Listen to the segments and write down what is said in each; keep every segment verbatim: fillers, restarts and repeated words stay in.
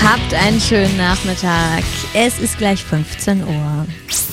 Habt einen schönen Nachmittag. Es ist gleich fünfzehn Uhr.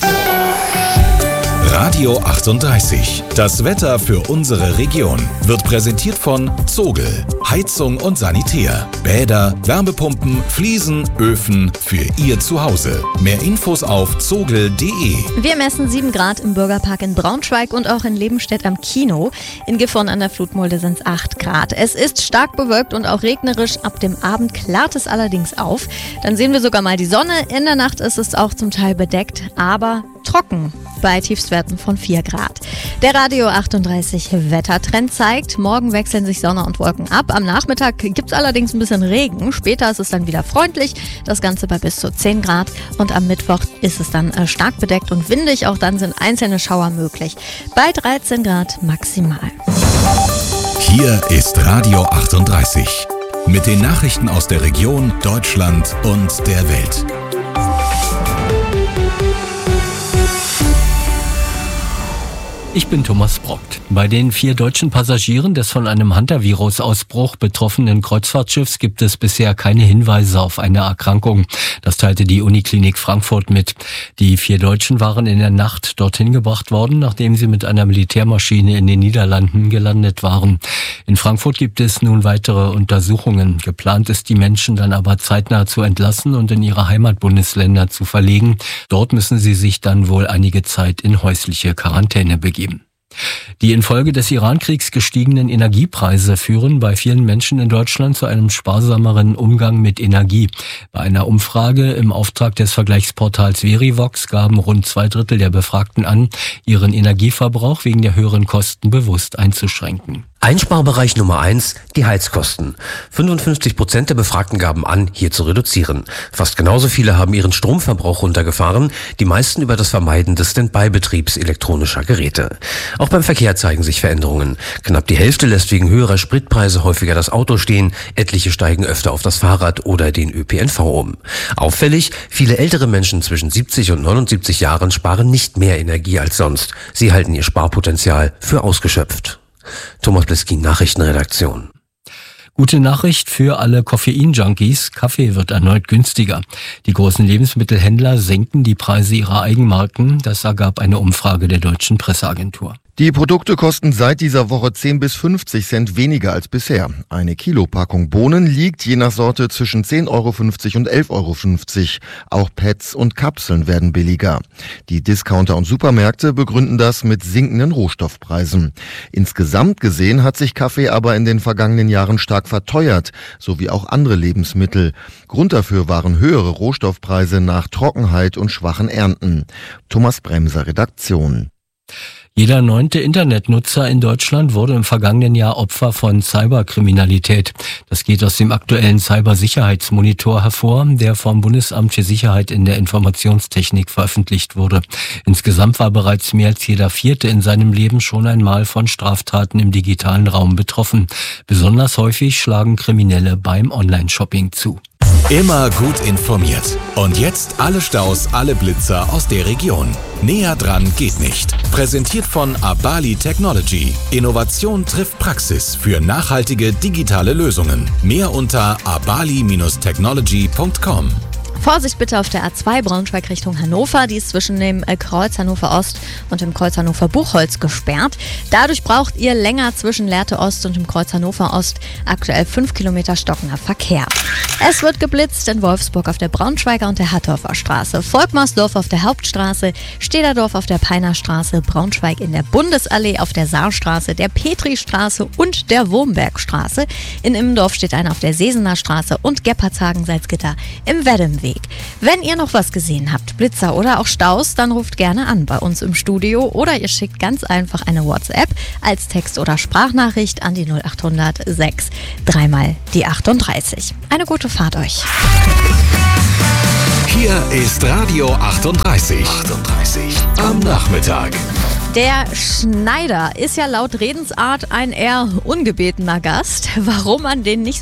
Radio achtunddreißig. Das Wetter für unsere Region wird präsentiert von Zogel. Heizung und Sanitär. Bäder, Wärmepumpen, Fliesen, Öfen für Ihr Zuhause. Mehr Infos auf zogel punkt de. Wir messen sieben Grad im Bürgerpark in Braunschweig und auch in Lebenstedt am Kino. In Gifhorn an der Flutmulde sind es acht Grad. Es ist stark bewölkt und auch regnerisch. Ab dem Abend klart es allerdings auf. Dann sehen wir sogar mal die Sonne. In der Nacht ist es auch zum Teil bedeckt, aber trocken bei Tiefstwerten von vier Grad. Der Radio achtunddreißig Wettertrend zeigt, morgen wechseln sich Sonne und Wolken ab. Am Nachmittag gibt es allerdings ein bisschen Regen. Später ist es dann wieder freundlich. Das Ganze bei bis zu zehn Grad. Und am Mittwoch ist es dann äh, stark bedeckt und windig. Auch dann sind einzelne Schauer möglich. Bei dreizehn Grad maximal. Hier ist Radio achtunddreißig. Mit den Nachrichten aus der Region, Deutschland und der Welt. Ich bin Thomas Brockt. Bei den vier deutschen Passagieren des von einem Hantavirus-Ausbruch betroffenen Kreuzfahrtschiffs gibt es bisher keine Hinweise auf eine Erkrankung. Das teilte die Uniklinik Frankfurt mit. Die vier Deutschen waren in der Nacht dorthin gebracht worden, nachdem sie mit einer Militärmaschine in den Niederlanden gelandet waren. In Frankfurt gibt es nun weitere Untersuchungen. Geplant ist, die Menschen dann aber zeitnah zu entlassen und in ihre Heimatbundesländer zu verlegen. Dort müssen sie sich dann wohl einige Zeit in häusliche Quarantäne begeben. Die infolge des Iran-Kriegs gestiegenen Energiepreise führen bei vielen Menschen in Deutschland zu einem sparsameren Umgang mit Energie. Bei einer Umfrage im Auftrag des Vergleichsportals Verivox gaben rund zwei Drittel der Befragten an, ihren Energieverbrauch wegen der höheren Kosten bewusst einzuschränken. Einsparbereich Nummer eins, die Heizkosten. fünfundfünfzig Prozent der Befragten gaben an, hier zu reduzieren. Fast genauso viele haben ihren Stromverbrauch runtergefahren, die meisten über das Vermeiden des Standby-Betriebs elektronischer Geräte. Auch beim Verkehr zeigen sich Veränderungen. Knapp die Hälfte lässt wegen höherer Spritpreise häufiger das Auto stehen, etliche steigen öfter auf das Fahrrad oder den Ö P N V um. Auffällig, viele ältere Menschen zwischen siebzig und neunundsiebzig Jahren sparen nicht mehr Energie als sonst. Sie halten ihr Sparpotenzial für ausgeschöpft. Thomas Bliskin, Nachrichtenredaktion. Gute Nachricht für alle Koffein-Junkies. Kaffee wird erneut günstiger. Die großen Lebensmittelhändler senken die Preise ihrer Eigenmarken. Das ergab eine Umfrage der Deutschen Presseagentur. Die Produkte kosten seit dieser Woche zehn bis fünfzig Cent weniger als bisher. Eine Kilopackung Bohnen liegt je nach Sorte zwischen zehn Euro fünfzig und elf Euro fünfzig. Auch Pads und Kapseln werden billiger. Die Discounter und Supermärkte begründen das mit sinkenden Rohstoffpreisen. Insgesamt gesehen hat sich Kaffee aber in den vergangenen Jahren stark verteuert, sowie auch andere Lebensmittel. Grund dafür waren höhere Rohstoffpreise nach Trockenheit und schwachen Ernten. Thomas Bremser, Redaktion. Jeder neunte Internetnutzer in Deutschland wurde im vergangenen Jahr Opfer von Cyberkriminalität. Das geht aus dem aktuellen Cybersicherheitsmonitor hervor, der vom Bundesamt für Sicherheit in der Informationstechnik veröffentlicht wurde. Insgesamt war bereits mehr als jeder Vierte in seinem Leben schon einmal von Straftaten im digitalen Raum betroffen. Besonders häufig schlagen Kriminelle beim Online-Shopping zu. Immer gut informiert. Und jetzt alle Staus, alle Blitzer aus der Region. Näher dran geht nicht. Präsentiert von Abali Technology. Innovation trifft Praxis für nachhaltige digitale Lösungen. Mehr unter abali Bindestrich technology punkt com. Vorsicht bitte auf der A zwei Braunschweig Richtung Hannover. Die ist zwischen dem Kreuz Hannover Ost und dem Kreuz Hannover Buchholz gesperrt. Dadurch braucht ihr länger zwischen Lehrte Ost und dem Kreuz Hannover Ost. Aktuell fünf Kilometer stockender Verkehr. Es wird geblitzt in Wolfsburg auf der Braunschweiger und der Hattorfer Straße, Volkmarsdorf auf der Hauptstraße, Stederdorf auf der Peinerstraße, Braunschweig in der Bundesallee auf der Saarstraße, der Petristraße und der Wurmbergstraße. In Immendorf steht einer auf der Sesener Straße und Gebhardshagen-Salzgitter im Weddemweg. Wenn ihr noch was gesehen habt, Blitzer oder auch Staus, dann ruft gerne an bei uns im Studio oder ihr schickt ganz einfach eine WhatsApp als Text- oder Sprachnachricht an die null achthundert sechs dreimal die achtunddreißig. Eine gute Fahrt euch. Hier ist Radio achtunddreißig. achtunddreißig am Nachmittag. Der Schneider ist ja laut Redensart ein eher ungebetener Gast. Warum man den nicht